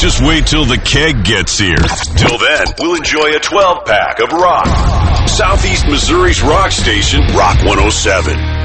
Just wait till the keg gets here. Till then, we'll enjoy a 12-pack of rock. Southeast Missouri's rock station, Rock 107.